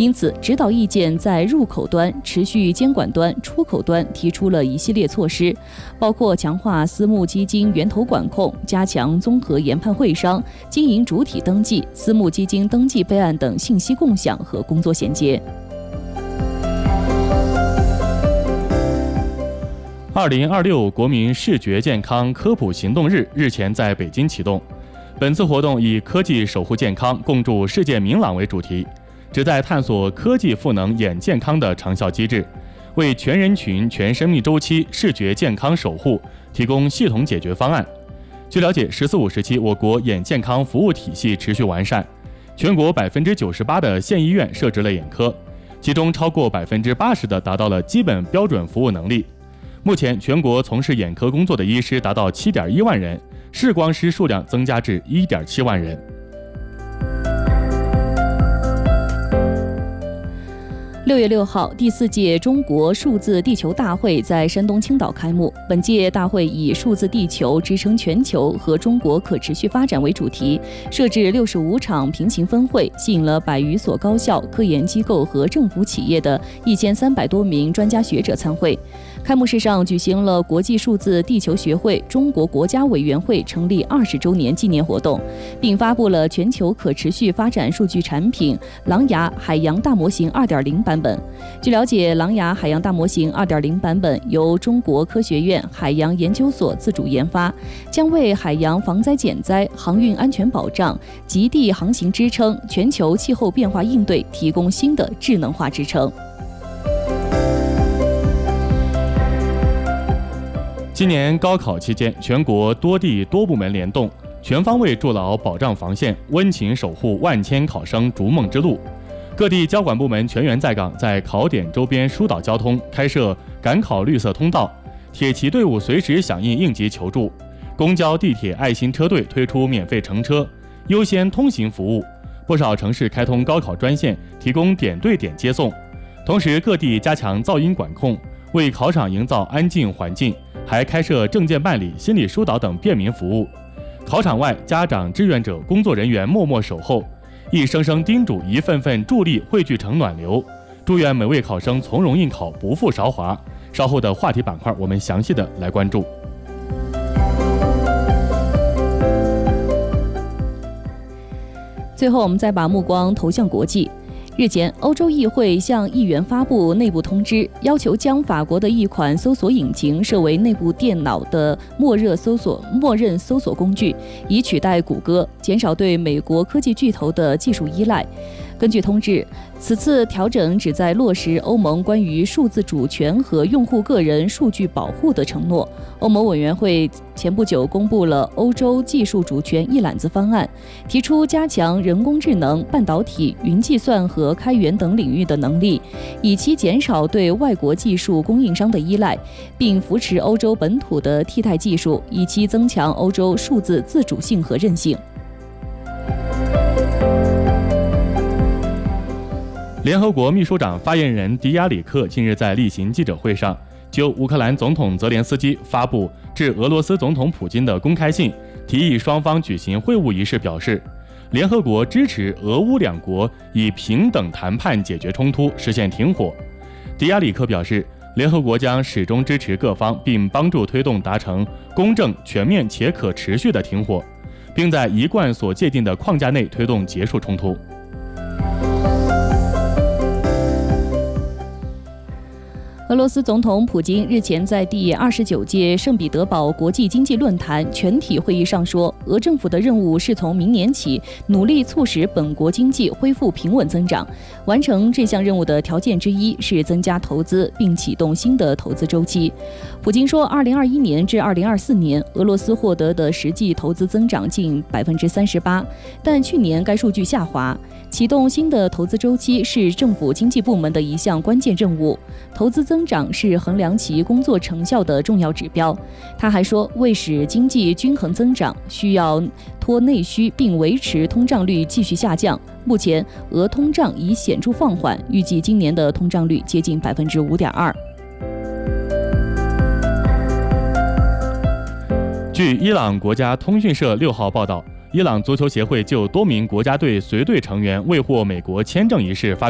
因此，指导意见在入口端、持续监管端、出口端提出了一系列措施，包括强化私募基金源头管控、加强综合研判会商、经营主体登记、私募基金登记备案等信息共享和工作衔接。 2026国民视觉健康科普行动日日前在北京启动。本次活动以科技守护健康，共筑世界明朗为主题，旨在探索科技赋能眼健康的长效机制，为全人群、全生命周期视觉健康守护提供系统解决方案。据了解，“14+5”时期，我国眼健康服务体系持续完善，全国98%的县医院设置了眼科，其中超过80%的达到了基本标准服务能力。目前，全国从事眼科工作的医师达到7.1万人，视光师数量增加至1.7万人。 6月6号，第4届中国数字地球大会在山东青岛开幕。本届大会以数字地球支撑全球和中国可持续发展为主题，设置65场平行分会，吸引了100余所高校、科研机构和政府企业的1300多名专家学者参会。开幕式上举行了国际数字地球学会中国国家委员会成立20周年纪念活动，并发布了全球可持续发展数据产品狼牙海洋大模型 2.0 版本。据了解，狼牙海洋大模型 2.0 版本由中国科学院海洋研究所自主研发，将为海洋防灾减灾、航运安全保障、极地航行支撑、全球气候变化应对提供新的智能化支撑。 今年高考期间，全国多地多部门联动，全方位筑牢保障防线，温情守护万千考生逐梦之路。各地交管部门全员在岗，在考点周边疏导交通，开设赶考绿色通道，铁骑队伍随时响应应急求助。公交、地铁爱心车队推出免费乘车、优先通行服务，不少城市开通高考专线，提供点对点接送。同时，各地加强噪音管控，为考场营造安静环境，还开设证件办理、心理疏导等便民服务。考场外，家长、志愿者、工作人员默默守候，一声声叮嘱，一份份助力汇聚成暖流。祝愿每位考生从容应考，不负韶华。稍后的话题板块，我们详细的来关注。 最后，我们再把目光投向国际。日前，欧洲议会向议员发布内部通知，要求将法国的一款搜索引擎设为内部电脑的默认搜索工具，以取代谷歌，减少对美国科技巨头的技术依赖。根据通知，此次调整旨在落实欧盟关于数字主权和用户个人数据保护的承诺。欧盟委员会前不久公布了欧洲技术主权一揽子方案，提出加强人工智能、半导体、云计算和开源等领域的能力，以期减少对外国技术供应商的依赖，并扶持欧洲本土的替代技术，以期增强欧洲数字自主性和韧性。 联合国秘书长发言人迪亚里克近日在例行记者会上，就乌克兰总统泽连斯基发布致俄罗斯总统普京的公开信，提议双方举行会晤仪式，表示联合国支持俄乌两国以平等谈判解决冲突，实现停火。迪亚里克表示，联合国将始终支持各方，并帮助推动达成公正、全面且可持续的停火，并在一贯所界定的框架内推动结束冲突。 俄罗斯总统普京日前在第29届圣彼得堡国际经济论坛全体会议上说，俄政府的任务是从明年起努力促使本国经济恢复平稳增长。完成这项任务的条件之一是增加投资，并启动新的投资周期。普京说，2021年至2024年，俄罗斯获得的实际投资增长近38%，但去年该数据下滑。启动新的投资周期是政府经济部门的一项关键任务，投资增长是衡量其工作成效的重要指标。他还说，为使经济均衡增长，需要拖内需并维持通胀率继续下降。目前，俄通胀已显著放缓，预计今年的通胀率接近5.2%。 据伊朗国家通讯社6号报道，伊朗足球协会就多名国家队随队成员未获美国签证一事发